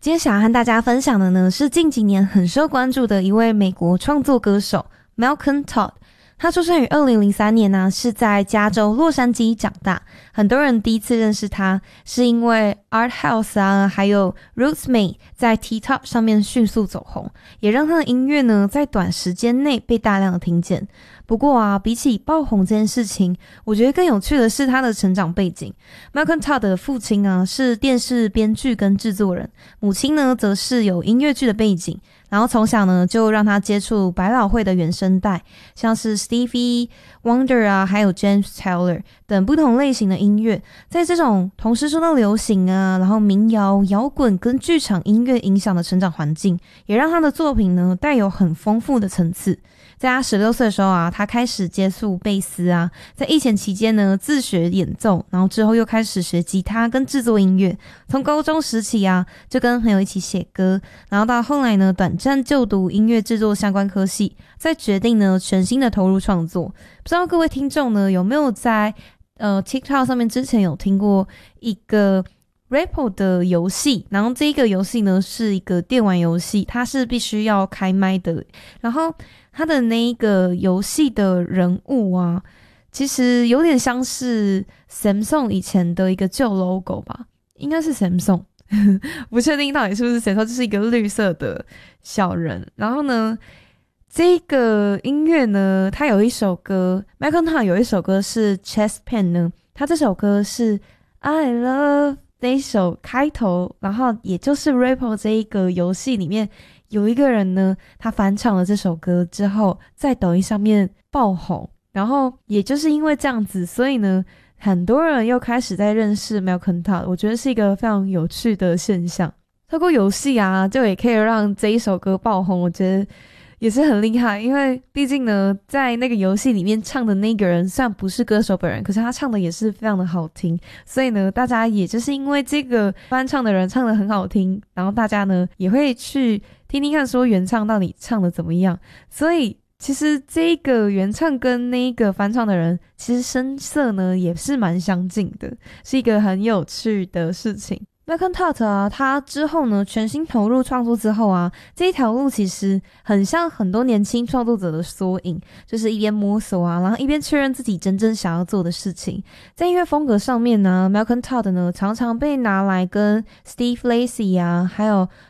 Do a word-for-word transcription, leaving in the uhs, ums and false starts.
今天想要和大家分享的呢，是近几年很受关注的一位美国创作歌手 Malcolm Todd。他出生于二零零三年呢、啊，是在加州洛杉矶长大。很多人第一次认识他，是因为 Art House 啊，还有 Rootsmate 在 TikTok 上面迅速走红，也让他的音乐呢在短时间内被大量的听见。不过啊，比起爆红这件事情，我觉得更有趣的是他的成长背景。Malcolm Todd 的父亲啊是电视编剧跟制作人，母亲呢则是有音乐剧的背景。然后从小呢就让他接触百老汇的原声带，像是 Stevie Wonder 啊，还有 James Taylor 等不同类型的音乐。在这种同时受到流行啊，然后民谣、摇滚跟剧场音乐影响的成长环境，也让他的作品呢带有很丰富的层次。在他十六岁的时候啊，他开始接触贝斯啊，在疫情期间呢自学演奏，然后之后又开始学吉他跟制作音乐。从高中时期啊，就跟朋友一起写歌，然后到后来呢短暂就读音乐制作相关科系，再决定呢全新的投入创作。不知道各位听众呢有没有在呃 TikTok 上面之前有听过一个Rappo 的游戏，然后这个游戏呢是一个电玩游戏，它是必须要开麦的，然后它的那一个游戏的人物啊，其实有点像是 Samsung 以前的一个旧 logo 吧，应该是 Samsung 不确定到底是不是 Samsung， 就是一个绿色的小人。然后呢这个音乐呢，它有一首歌 Malcolm Todd 有一首歌是 Chest Pain 呢，它这首歌是 I Love这一首开头，然后也就是 Rappo 这一个游戏里面有一个人呢，他翻唱了这首歌之后在抖音上面爆红，然后也就是因为这样子，所以呢很多人又开始在认识 Malcolm Todd， 我觉得是一个非常有趣的现象。透过游戏啊，就也可以让这一首歌爆红，我觉得也是很厉害。因为毕竟呢在那个游戏里面唱的那个人虽然不是歌手本人，可是他唱的也是非常的好听，所以呢大家也就是因为这个翻唱的人唱的很好听，然后大家呢也会去听听看说原唱到底唱的怎么样。所以其实这个原唱跟那个翻唱的人其实声色呢也是蛮相近的，是一个很有趣的事情。Malcolm Todd 啊，他之后呢全心投入创作之后啊，这一条路其实很像很多年轻创作者的缩影，就是一边摸索啊，然后一边确认自己真正想要做的事情。在音乐风格上面呢 Malcolm Todd 呢常常被拿来跟 Steve Lacy 啊，还有